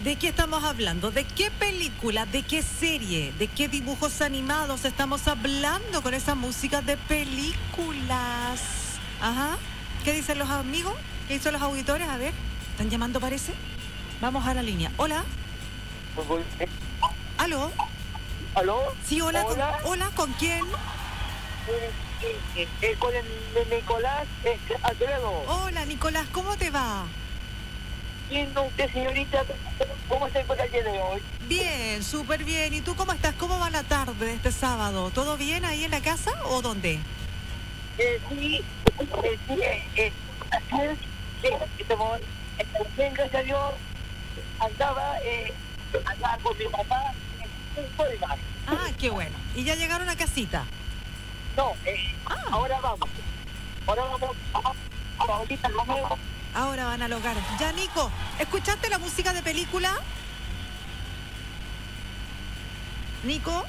¿De qué estamos hablando? ¿De qué película? ¿De qué serie? ¿De qué dibujos animados estamos hablando con esa música de películas? Ajá. ¿Qué dicen los amigos? ¿Qué dicen los auditores? A ver, ¿están llamando parece? Vamos a la línea. Hola. ¿Aló? ¿Aló? Sí, hola. Hola. Hola, ¿con quién? Con el Nicolás Alfredo. Hola, Nicolás, ¿cómo te va? ¿Quién usted, señorita? ¿Cómo se encuentra el día de hoy? Bien, súper bien. ¿Y tú cómo estás? ¿Cómo va la tarde de este sábado? ¿Todo bien ahí en la casa o dónde? Sí, ayer, como, gracias a Dios, andaba con mi papá en Colima. Ah, qué bueno. ¿Y ya llegaron a casita? No, Ah, ahora vamos ahorita vamos. ahora van al hogar. Ya, Nico, ¿escuchaste la música de película? Nico.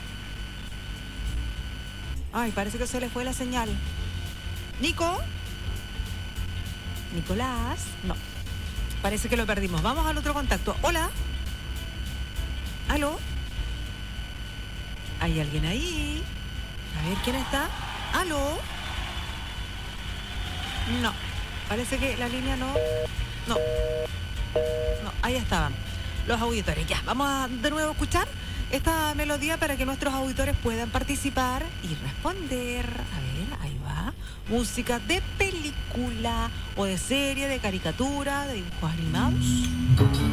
Ay, parece que se le fue la señal. Nico. Nicolás. No, parece que lo perdimos. Vamos al otro contacto. Hola. ¿Aló? ¿Hay alguien ahí? A ver, ¿quién está? ¿Aló? No, parece que la línea no... No, ahí estaban los auditores. Ya, vamos a de nuevo escuchar esta melodía para que nuestros auditores puedan participar y responder. A ver, ahí va. Música de película o de serie, de caricatura, de dibujos animados.